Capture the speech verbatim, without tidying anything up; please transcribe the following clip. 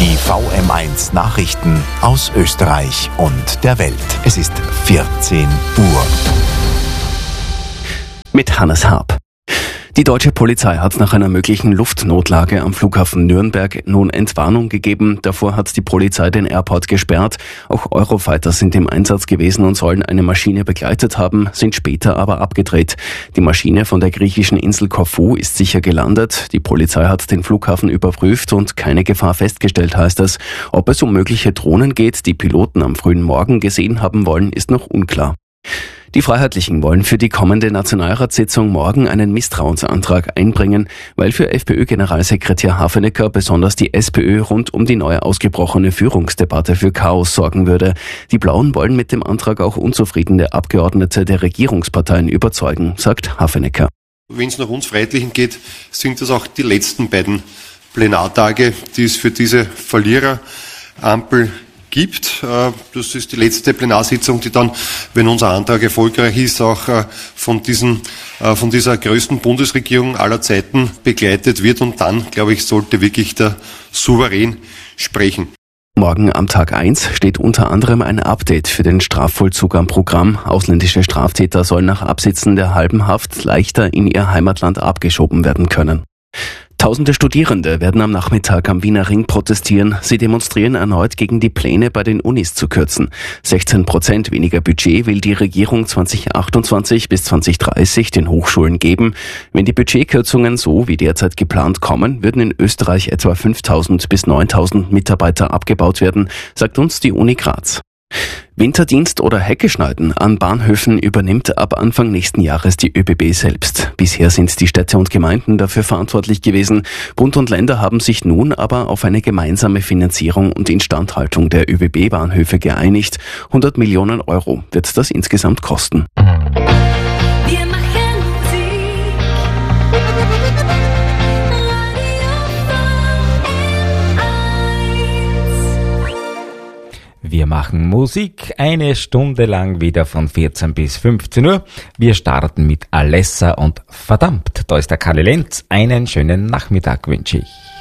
Die V M eins Nachrichten aus Österreich und der Welt. Es ist vierzehn Uhr. Mit Hannes Haab. Die deutsche Polizei hat nach einer möglichen Luftnotlage am Flughafen Nürnberg nun Entwarnung gegeben. Davor hat die Polizei den Airport gesperrt. Auch Eurofighter sind im Einsatz gewesen und sollen eine Maschine begleitet haben, sind später aber abgedreht. Die Maschine von der griechischen Insel Korfu ist sicher gelandet. Die Polizei hat den Flughafen überprüft und keine Gefahr festgestellt, heißt es. Ob es um mögliche Drohnen geht, die Piloten am frühen Morgen gesehen haben wollen, ist noch unklar. Die Freiheitlichen wollen für die kommende Nationalratssitzung morgen einen Misstrauensantrag einbringen, weil für FPÖ-Generalsekretär Hafenecker besonders die SPÖ rund um die neu ausgebrochene Führungsdebatte für Chaos sorgen würde. Die Blauen wollen mit dem Antrag auch unzufriedene Abgeordnete der Regierungsparteien überzeugen, sagt Hafenecker. Wenn es nach uns Freiheitlichen geht, sind das auch die letzten beiden Plenartage, die es für diese Verliererampel gibt. Das ist die letzte Plenarsitzung, die dann, wenn unser Antrag erfolgreich ist, auch von diesen, von dieser größten Bundesregierung aller Zeiten begleitet wird. Und dann, glaube ich, sollte wirklich der Souverän sprechen. Morgen am Tag eins steht unter anderem ein Update für den Strafvollzug am Programm. Ausländische Straftäter sollen nach Absitzen der halben Haft leichter in ihr Heimatland abgeschoben werden können. Tausende Studierende werden am Nachmittag am Wiener Ring protestieren. Sie demonstrieren erneut gegen die Pläne, bei den Unis zu kürzen. sechzehn Prozent weniger Budget will die Regierung zwanzig achtundzwanzig bis zwanzig dreißig den Hochschulen geben. Wenn die Budgetkürzungen so wie derzeit geplant kommen, würden in Österreich etwa fünftausend bis neuntausend Mitarbeiter abgebaut werden, sagt uns die Uni Graz. Winterdienst oder Heckeschneiden an Bahnhöfen übernimmt ab Anfang nächsten Jahres die ÖBB selbst. Bisher sind die Städte und Gemeinden dafür verantwortlich gewesen. Bund und Länder haben sich nun aber auf eine gemeinsame Finanzierung und Instandhaltung der ÖBB-Bahnhöfe geeinigt. hundert Millionen Euro wird das insgesamt kosten. Wir machen Musik eine Stunde lang wieder von vierzehn bis fünfzehn Uhr. Wir starten mit Alessa und Verdammt. Da ist der Kalle Lenz. Einen schönen Nachmittag wünsche ich.